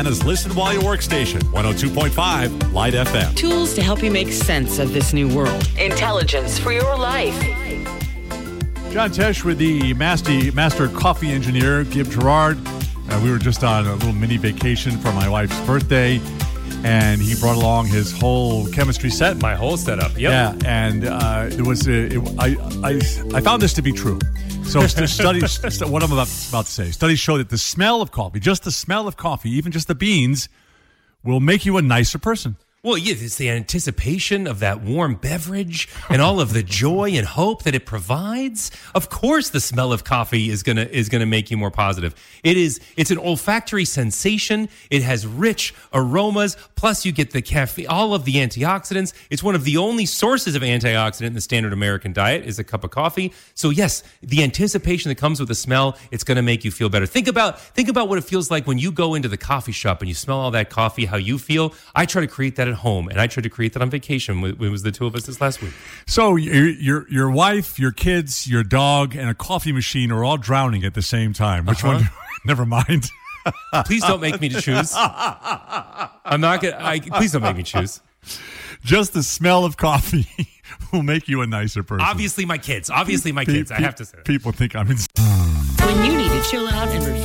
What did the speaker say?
Anna's Listen While You Work station, 102.5 Light FM. Tools to help you make sense of this new world. Intelligence for your life. John Tesh with the master coffee engineer, Gib Gerard. We were just on a little mini vacation for my wife's birthday, and he brought along his whole chemistry set. My whole setup, yep. Yeah, and I found this to be true. So studies, what I'm about to say, studies show that the smell of coffee, just the smell of coffee, even just the beans, will make you a nicer person. Well, yeah, it's the anticipation of that warm beverage and all of the joy and hope that it provides. Of course, the smell of coffee is gonna make you more positive. It's an olfactory sensation. It has rich aromas. Plus, you get the caffeine, all of the antioxidants. It's one of the only sources of antioxidant in the standard American diet is a cup of coffee. So yes, the anticipation that comes with the smell, it's gonna make you feel better. Think about what it feels like when you go into the coffee shop and you smell all that coffee. How you feel. I try to create that at home, and I tried to create that on vacation. It was the two of us this last week. So your wife, your kids, your dog, and a coffee machine are all drowning at the same time. Which one? Never mind. Please don't make me to choose. I'm not gonna. Please don't make me choose. Just the smell of coffee will make you a nicer person. Obviously, my kids. I have to say. People think I'm insane. When you need to chill out and